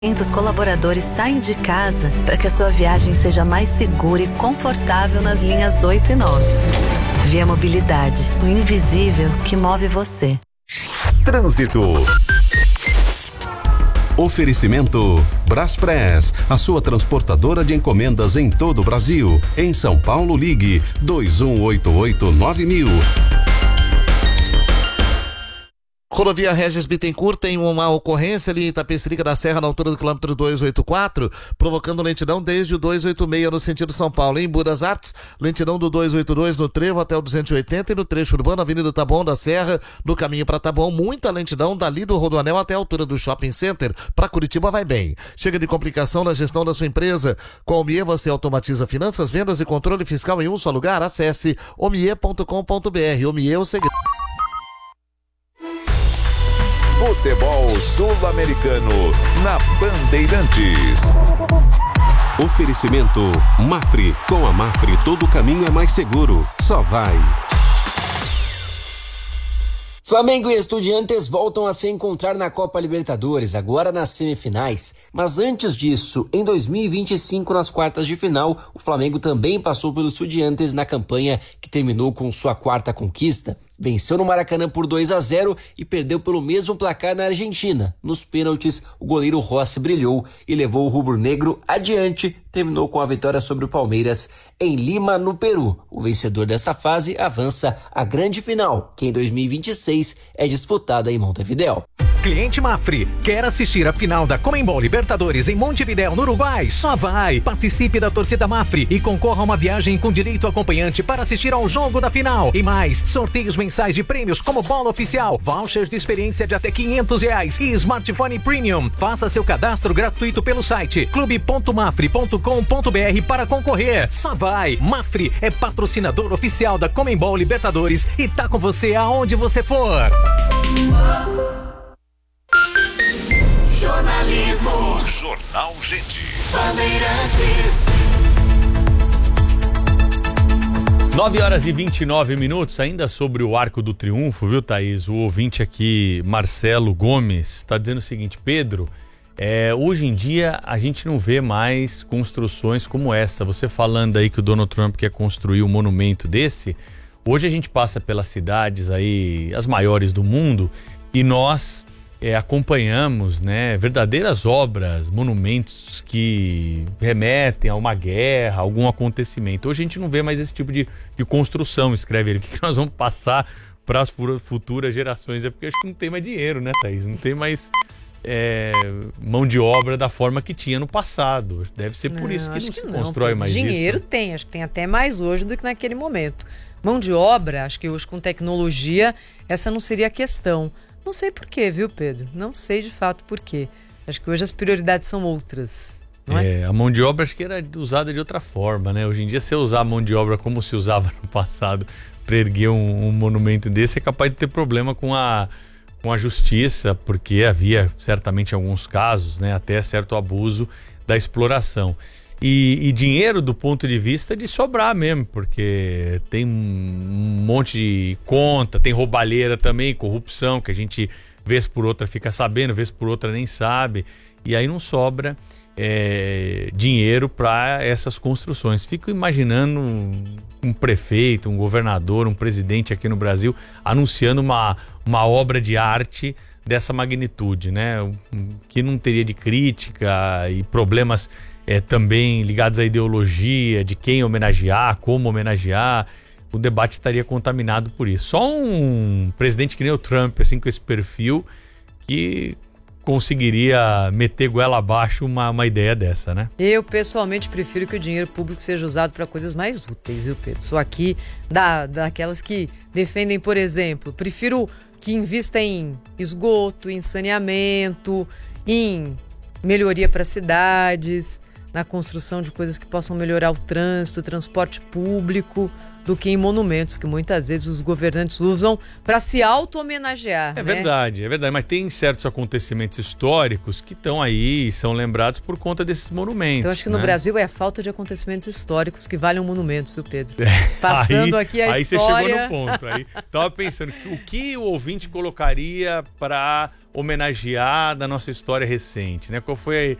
Os colaboradores saem de casa para que a sua viagem seja mais segura e confortável nas linhas 8 e 9. Via Mobilidade, o invisível que move você. Trânsito. Oferecimento Braspress, a sua transportadora de encomendas em todo o Brasil. Em São Paulo, ligue 2188-9000. Rodovia Regis Bittencourt tem uma ocorrência ali em Itapecerica da Serra, na altura do quilômetro 284, provocando lentidão desde o 286 no sentido São Paulo. Em Budas Artes, lentidão do 282 no trevo até o 280 e no trecho urbano, Avenida Taboão da Serra, no caminho para Taboão, muita lentidão dali do Rodoanel até a altura do Shopping Center. Para Curitiba vai bem. Chega de complicação na gestão da sua empresa. Com a Omie você automatiza finanças, vendas e controle fiscal em um só lugar. Acesse omie.com.br. Omie é o segredo. Futebol Sul-Americano na Bandeirantes. Oferecimento Mafre. Com a Mafre todo caminho é mais seguro. Só vai. Flamengo e Estudiantes voltam a se encontrar na Copa Libertadores, agora nas semifinais. Mas antes disso, em 2025, nas quartas de final, o Flamengo também passou pelos Estudiantes na campanha que terminou com sua quarta conquista. Venceu no Maracanã por 2-0 e perdeu pelo mesmo placar na Argentina. Nos pênaltis, o goleiro Rossi brilhou e levou o rubro-negro adiante. Terminou com a vitória sobre o Palmeiras em Lima, no Peru. O vencedor dessa fase avança à grande final, que em 2026 é disputada em Montevidéu. Cliente Mafre, quer assistir a final da Conmebol Libertadores em Montevidéu, no Uruguai? Só vai! Participe da torcida Mafre e concorra a uma viagem com direito acompanhante para assistir ao jogo da final. E mais, sorteios mensais de prêmios como bola oficial, vouchers de experiência de até R$500 e smartphone premium. Faça seu cadastro gratuito pelo site clube.mafre.com.br para concorrer. Só vai! Mafre é patrocinador oficial da Conmebol Libertadores e tá com você aonde você for. Jornalismo. Jornal Gente. Bandeirantes. 9h29, ainda sobre o Arco do Triunfo, viu, Thaís? O ouvinte aqui, Marcelo Gomes, está dizendo o seguinte: Pedro, hoje em dia a gente não vê mais construções como essa. Você falando aí que o Donald Trump quer construir um monumento desse, hoje a gente passa pelas cidades aí, as maiores do mundo, e nós acompanhamos, né, verdadeiras obras, monumentos que remetem a uma guerra, a algum acontecimento. Hoje a gente não vê mais esse tipo de construção, escreve ele. O que nós vamos passar para as futuras gerações? É porque acho que não tem mais dinheiro, né, Thaís? Não tem mais mão de obra da forma que tinha no passado. Deve ser por isso que não se constrói mais isso. Dinheiro tem, acho que tem até mais hoje do que naquele momento. Mão de obra, acho que hoje com tecnologia, essa não seria a questão. Não sei por quê, viu, Pedro? Não sei de fato por quê. Acho que hoje as prioridades são outras, não é? A mão de obra acho que era usada de outra forma, né? Hoje em dia, se usar a mão de obra como se usava no passado para erguer um monumento desse, é capaz de ter problema com a justiça, porque havia certamente alguns casos, né, até certo abuso da exploração. E dinheiro do ponto de vista de sobrar mesmo, porque tem um monte de conta, tem roubalheira também, corrupção, que a gente vez por outra fica sabendo, vez por outra nem sabe, e aí não sobra dinheiro para essas construções. Fico imaginando um prefeito, um governador, um presidente aqui no Brasil anunciando uma obra de arte dessa magnitude, né? Que não teria de crítica e problemas também ligados à ideologia, de quem homenagear, como homenagear. O debate estaria contaminado por isso. Só um presidente que nem o Trump, assim, com esse perfil, que conseguiria meter goela abaixo uma ideia dessa, né? Eu, pessoalmente, prefiro que o dinheiro público seja usado para coisas mais úteis, viu, Pedro? Sou aqui daquelas que defendem, por exemplo, prefiro que invista em esgoto, em saneamento, em melhoria para cidades, na construção de coisas que possam melhorar o trânsito, o transporte público, do que em monumentos que muitas vezes os governantes usam para se auto-homenagear. É né? verdade, mas tem certos acontecimentos históricos que estão aí e são lembrados por conta desses monumentos. Então acho que no né? Brasil é a falta de acontecimentos históricos que valem um monumento, viu, Pedro? Passando aqui a aí história... Aí você chegou no ponto. Aí tava pensando, o que o ouvinte colocaria para homenagear da nossa história recente, né? Qual foi